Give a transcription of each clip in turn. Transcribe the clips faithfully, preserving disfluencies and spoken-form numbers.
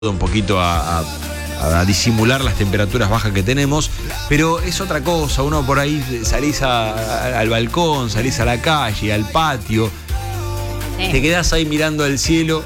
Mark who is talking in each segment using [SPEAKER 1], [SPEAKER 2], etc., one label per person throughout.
[SPEAKER 1] un poquito a, a, a disimular las temperaturas bajas que tenemos, pero es otra cosa. Uno por ahí salís a, a, al balcón, salís a la calle, al patio, sí. Te quedás ahí mirando al cielo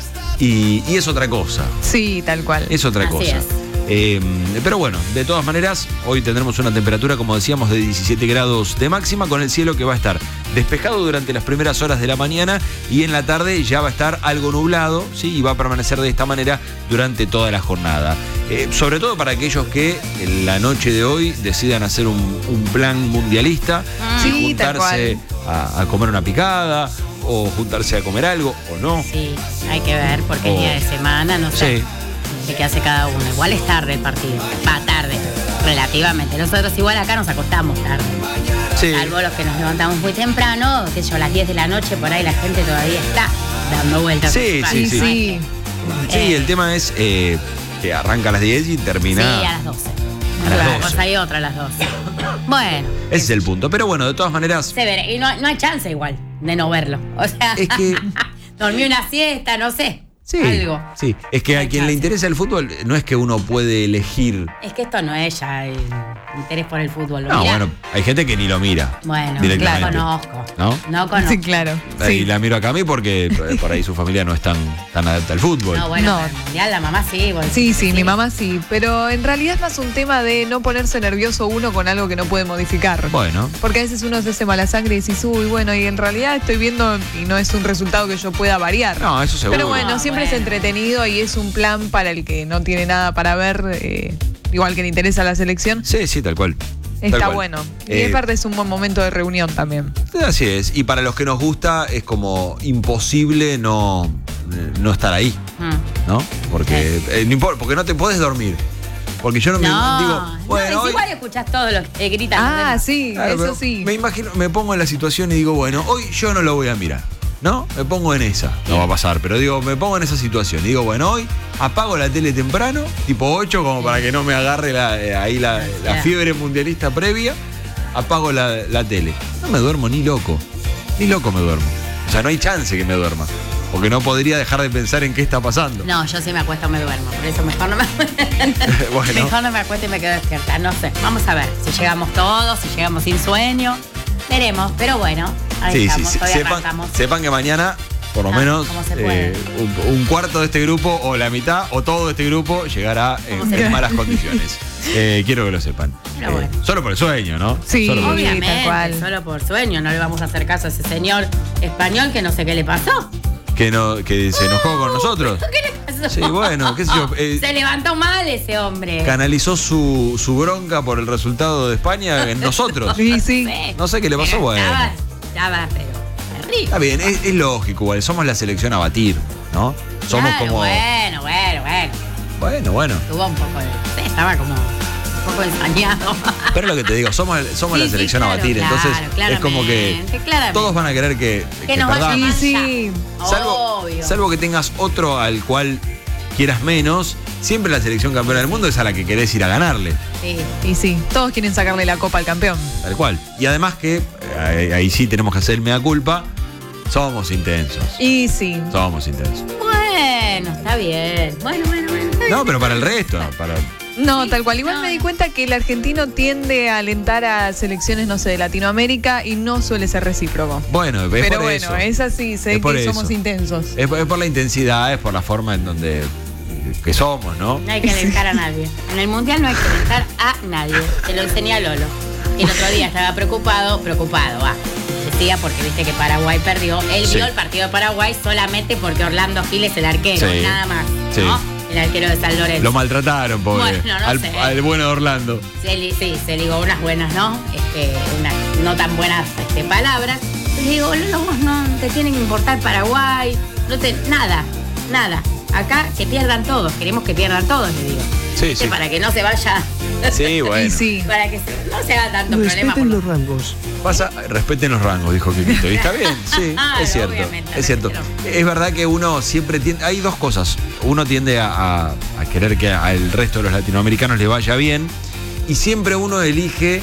[SPEAKER 1] y, y es otra cosa.
[SPEAKER 2] Sí, tal cual.
[SPEAKER 1] Es otra
[SPEAKER 2] Así
[SPEAKER 1] cosa.
[SPEAKER 2] Es.
[SPEAKER 1] Eh, pero bueno, de todas maneras, hoy tendremos una temperatura, como decíamos, de diecisiete grados de máxima, con el cielo que va a estar despejado durante las primeras horas de la mañana y en la tarde ya va a estar algo nublado, ¿sí? Y va a permanecer de esta manera durante toda la jornada. Eh, sobre todo para aquellos que en la noche de hoy decidan hacer un, un plan mundialista,
[SPEAKER 2] ah,
[SPEAKER 1] ¿sí?
[SPEAKER 2] Sí,
[SPEAKER 1] Juntarse a, a comer una picada o juntarse a comer algo o no.
[SPEAKER 3] Sí, hay que ver porque
[SPEAKER 1] O-
[SPEAKER 3] es día de semana, no sé.
[SPEAKER 1] Sí.
[SPEAKER 3] De qué hace cada uno. Igual es tarde el partido. Va tarde, relativamente. Nosotros igual acá nos acostamos tarde.
[SPEAKER 1] Sí.
[SPEAKER 3] Salvo los que nos levantamos muy temprano, que yo, a las diez de la noche, por ahí la gente todavía está dando vueltas.
[SPEAKER 1] Sí,
[SPEAKER 3] por su
[SPEAKER 1] sí,
[SPEAKER 3] casa.
[SPEAKER 1] sí.
[SPEAKER 2] Sí.
[SPEAKER 1] Sí,
[SPEAKER 3] Eh,
[SPEAKER 1] el tema es eh, que arranca a las diez y termina.
[SPEAKER 3] Sí, a las doce.
[SPEAKER 1] A las
[SPEAKER 3] Una
[SPEAKER 1] doce.
[SPEAKER 3] cosa y otra a las doce. Bueno.
[SPEAKER 1] Ese es el punto. Pero bueno, de todas maneras,
[SPEAKER 3] Se verá. Y no, no hay chance igual de no verlo. O sea,
[SPEAKER 1] es que.
[SPEAKER 3] dormí una siesta, no sé.
[SPEAKER 1] Sí,
[SPEAKER 3] Algo.
[SPEAKER 1] sí. Es que
[SPEAKER 3] No
[SPEAKER 1] a
[SPEAKER 3] hay
[SPEAKER 1] quien le
[SPEAKER 3] chance.
[SPEAKER 1] interesa el fútbol no es que uno puede elegir.
[SPEAKER 3] Es que esto no es ya el interés por el fútbol. ¿Lo
[SPEAKER 1] No,
[SPEAKER 3] mirá?
[SPEAKER 1] bueno, hay gente que ni lo mira.
[SPEAKER 3] Bueno,
[SPEAKER 1] directamente.
[SPEAKER 3] no conozco.
[SPEAKER 1] ¿No?
[SPEAKER 3] No conozco.
[SPEAKER 2] Sí, claro.
[SPEAKER 1] Y
[SPEAKER 2] Sí.
[SPEAKER 1] la miro acá a mí porque por ahí su familia no es tan, tan adepta al fútbol.
[SPEAKER 3] No, bueno,
[SPEAKER 2] No.
[SPEAKER 3] pero el mundial, la mamá sí. vos-
[SPEAKER 2] Sí, sí, mi mamá sí, pero en realidad es más un tema de no ponerse nervioso uno con algo que no puede modificar.
[SPEAKER 1] Bueno,
[SPEAKER 2] Porque a veces uno se hace mala sangre y dices, uy, bueno, y en realidad estoy viendo y no es un resultado que yo pueda variar.
[SPEAKER 1] no, eso seguro.
[SPEAKER 2] Pero bueno,
[SPEAKER 3] No,
[SPEAKER 2] siempre
[SPEAKER 3] bueno.
[SPEAKER 2] es entretenido y es un plan para el que no tiene nada para ver, eh, igual que le interesa la selección.
[SPEAKER 1] Sí, sí, tal cual. Tal
[SPEAKER 2] Está
[SPEAKER 1] cual.
[SPEAKER 2] bueno. Y
[SPEAKER 1] Eh,
[SPEAKER 2] aparte es un buen momento de reunión también.
[SPEAKER 1] Así es. Y para los que nos gusta es como imposible no, no estar ahí,
[SPEAKER 3] Mm.
[SPEAKER 1] ¿no? Porque, eh, no importa, porque no te podés dormir. Porque yo no me
[SPEAKER 3] No,
[SPEAKER 1] digo, bueno,
[SPEAKER 3] no, es
[SPEAKER 1] hoy-
[SPEAKER 3] igual escuchás todo lo que te gritan. los
[SPEAKER 2] Ah,
[SPEAKER 3] demás.
[SPEAKER 2] sí,
[SPEAKER 1] Claro,
[SPEAKER 2] eso
[SPEAKER 1] pero
[SPEAKER 2] sí.
[SPEAKER 1] Me imagino, me pongo en la situación y digo, bueno, hoy yo no lo voy a mirar, ¿no? Me pongo en esa. No va a pasar, pero digo, me pongo en esa situación. Y digo, bueno, hoy apago la tele temprano, tipo ocho, como para que no me agarre la, eh, ahí la, la
[SPEAKER 3] Claro.
[SPEAKER 1] fiebre mundialista previa. Apago la, la tele. No me duermo ni loco. Ni loco me duermo. O sea, no hay chance que me duerma. Porque no podría dejar de pensar en qué está pasando.
[SPEAKER 3] No, yo sí me acuesto, me duermo. Por eso mejor no me
[SPEAKER 1] Bueno.
[SPEAKER 3] Mejor no me acuesto y me quedo despierta. No sé. Vamos a ver si llegamos todos, si llegamos sin sueño. Veremos. Pero bueno, ahí
[SPEAKER 1] Sí, sí,
[SPEAKER 3] estamos.
[SPEAKER 1] sí,
[SPEAKER 3] Hoy
[SPEAKER 1] sepan,
[SPEAKER 3] arrancamos.
[SPEAKER 1] sepan que mañana, por lo
[SPEAKER 3] Ah,
[SPEAKER 1] menos,
[SPEAKER 3] ¿cómo se puede?
[SPEAKER 1] eh, un, un cuarto de este grupo, o la mitad, o todo de este grupo, llegará en,
[SPEAKER 3] ¿Cómo se
[SPEAKER 1] en
[SPEAKER 3] puede?
[SPEAKER 1] malas condiciones. Eh, quiero que lo sepan.
[SPEAKER 3] Pero
[SPEAKER 1] Eh,
[SPEAKER 3] bueno.
[SPEAKER 1] Solo por el sueño, ¿no?
[SPEAKER 2] Sí.
[SPEAKER 1] Solo por el sueño.
[SPEAKER 2] tal
[SPEAKER 3] Obviamente,
[SPEAKER 2] cual.
[SPEAKER 3] solo por sueño. No le vamos a hacer caso a ese señor español que no sé qué le pasó.
[SPEAKER 1] Que, no, que se enojó con nosotros.
[SPEAKER 3] ¿Qué le pasó?
[SPEAKER 1] Sí, bueno, qué sé yo. eh,
[SPEAKER 3] Se levantó mal ese hombre.
[SPEAKER 1] canalizó su, su bronca por el resultado de España en nosotros.
[SPEAKER 2] Sí, sí.
[SPEAKER 1] No sé qué le pasó,
[SPEAKER 3] Pero
[SPEAKER 1] bueno.
[SPEAKER 3] Estaba, estaba, pero terrible.
[SPEAKER 1] Está bien, es, es lógico, igual. Somos la selección a batir, ¿no? Somos
[SPEAKER 3] Claro,
[SPEAKER 1] como.
[SPEAKER 3] Bueno, bueno, bueno.
[SPEAKER 1] Bueno, bueno.
[SPEAKER 3] Tuvo un poco de. sí, estaba como un poco ensañado.
[SPEAKER 1] Pero es lo que te digo, somos, el- somos
[SPEAKER 3] Sí,
[SPEAKER 1] la
[SPEAKER 3] sí,
[SPEAKER 1] selección a
[SPEAKER 3] claro,
[SPEAKER 1] batir.
[SPEAKER 3] claro,
[SPEAKER 1] Entonces, es como que
[SPEAKER 3] claramente, claramente.
[SPEAKER 1] todos van a querer que,
[SPEAKER 3] Que
[SPEAKER 1] que
[SPEAKER 3] nos vaya
[SPEAKER 1] perdamos.
[SPEAKER 3] mal
[SPEAKER 2] Sí,
[SPEAKER 3] ya.
[SPEAKER 2] sí.
[SPEAKER 1] Salvo,
[SPEAKER 3] Obvio.
[SPEAKER 1] salvo que tengas otro al cual quieras menos, siempre la selección campeona del mundo es a la que querés ir a ganarle.
[SPEAKER 3] Sí.
[SPEAKER 2] Y sí, todos quieren sacarle la copa al campeón.
[SPEAKER 1] Tal cual. Y además que, ahí, ahí sí tenemos que hacer el mea culpa, somos intensos.
[SPEAKER 2] Y sí.
[SPEAKER 1] Somos intensos.
[SPEAKER 3] Bueno, está bien. Bueno, bueno, bueno. Está bien.
[SPEAKER 1] No, pero para el resto, para.
[SPEAKER 2] No,
[SPEAKER 3] Sí,
[SPEAKER 2] tal cual. Igual
[SPEAKER 3] no,
[SPEAKER 2] me di
[SPEAKER 3] no.
[SPEAKER 2] cuenta que el argentino tiende a alentar a selecciones, no sé, de Latinoamérica y no suele ser recíproco.
[SPEAKER 1] Bueno, es
[SPEAKER 2] Pero
[SPEAKER 1] por
[SPEAKER 2] bueno,
[SPEAKER 1] eso.
[SPEAKER 2] es así, sé
[SPEAKER 1] Es por
[SPEAKER 2] que
[SPEAKER 1] eso.
[SPEAKER 2] somos intensos.
[SPEAKER 1] Es, por- es por la intensidad, es por la forma en donde que somos, ¿no?
[SPEAKER 3] No hay que alentar a nadie. En el mundial no hay que alentar a nadie. Te lo enseñé a Lolo. Y el otro día estaba preocupado, preocupado, va. Decía porque viste que Paraguay perdió. Él
[SPEAKER 1] Sí.
[SPEAKER 3] vio el partido de Paraguay solamente porque Orlando Gil es el arquero,
[SPEAKER 1] Sí.
[SPEAKER 3] nada más.
[SPEAKER 1] Sí.
[SPEAKER 3] ¿No? El arquero de San Lorenzo.
[SPEAKER 1] Lo maltrataron, pobre.
[SPEAKER 3] Bueno, no
[SPEAKER 1] al,
[SPEAKER 3] sé.
[SPEAKER 1] al bueno de Orlando.
[SPEAKER 3] Se li- sí, se ligó unas buenas, ¿no? Este, unas no tan buenas este, palabras. Y le digo, Lolo, vos no te tienen que importar Paraguay, no te, nada, nada. Acá que pierdan todos, queremos que pierdan todos, le digo.
[SPEAKER 1] Sí,
[SPEAKER 3] Este,
[SPEAKER 1] sí.
[SPEAKER 3] Para que no se vaya,
[SPEAKER 1] Sí, bueno.
[SPEAKER 2] Y sí.
[SPEAKER 3] para que se- no se haga tanto problema. Por
[SPEAKER 4] Respeten
[SPEAKER 3] los-
[SPEAKER 4] los rangos.
[SPEAKER 1] Pasa, respeten los rangos, dijo Quiquito. Y está bien, sí,
[SPEAKER 3] Claro,
[SPEAKER 1] es cierto.
[SPEAKER 3] obviamente,
[SPEAKER 1] Es cierto.
[SPEAKER 3] respeto.
[SPEAKER 1] Es verdad que uno siempre tiende. Hay dos cosas. Uno tiende a, a- a querer que al resto de los latinoamericanos le vaya bien. Y siempre uno elige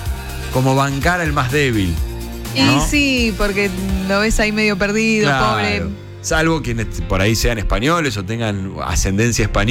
[SPEAKER 1] como bancar al más débil.
[SPEAKER 2] Y
[SPEAKER 1] ¿no?
[SPEAKER 2] sí, porque lo ves ahí medio perdido,
[SPEAKER 1] Claro.
[SPEAKER 2] pobre.
[SPEAKER 1] salvo quienes por ahí sean españoles o tengan ascendencia española.